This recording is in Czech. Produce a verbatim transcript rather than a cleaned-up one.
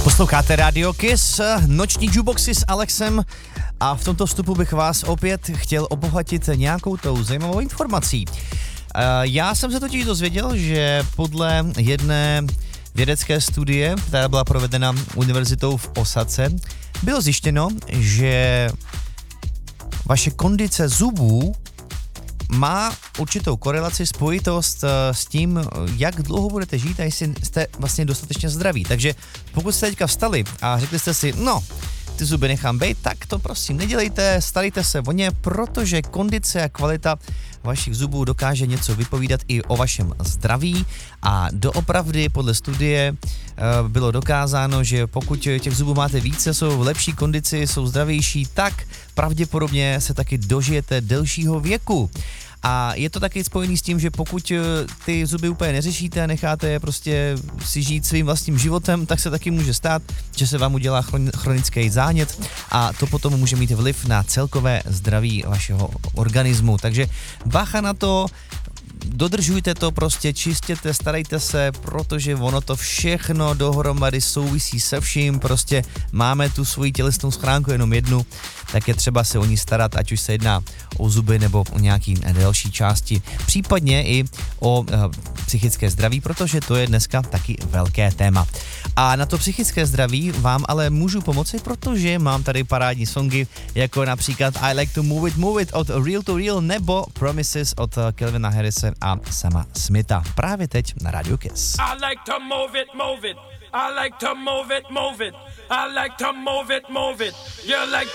Posloucháte Radio Kiss, noční jukeboxy s Alexem a v tomto vstupu bych vás opět chtěl obohatit nějakou tou zajímavou informací. Já jsem se totiž dozvěděl, že podle jedné vědecké studie, která byla provedena univerzitou v Osace, bylo zjištěno, že vaše kondice zubů má určitou korelaci, spojitost s tím, jak dlouho budete žít a jestli jste vlastně dostatečně zdraví. Takže pokud jste teďka vstali a řekli jste si, no, ty zuby nechám bejt, tak to prosím nedělejte, starejte se o ně, protože kondice a kvalita vašich zubů dokáže něco vypovídat i o vašem zdraví a doopravdy podle studie e, bylo dokázáno, že pokud těch zubů máte více, jsou v lepší kondici, jsou zdravější, tak pravděpodobně se taky dožijete delšího věku. A je to taky spojený s tím, že pokud ty zuby úplně neřešíte a necháte je prostě si žít svým vlastním životem, tak se taky může stát, že se vám udělá chronický zánět a to potom může mít vliv na celkové zdraví vašeho organismu. Takže bacha na to, dodržujte to prostě, čistěte, starejte se, protože ono to všechno dohromady souvisí se vším, prostě máme tu svoji tělesnou schránku jenom jednu, tak je třeba se o ní starat, ať už se jedná o zuby nebo o nějaký další části, případně i o uh, psychické zdraví, protože to je dneska taky velké téma. A na to psychické zdraví vám ale můžu pomoci, protože mám tady parádní songy, jako například I Like to Move It, Move It od Real to Real nebo Promises od Calvina Harrise a Sama Smitha. Právě teď na Radio Kiss. I like to move it, move it. I like to move it, move it. I like to move it, move it. You like to